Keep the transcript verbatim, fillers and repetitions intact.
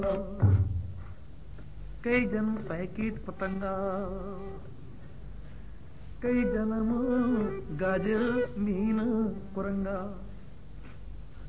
कई जन्म सह कीट पतंगा, कई जन्म गाजर मीन कुरंगा।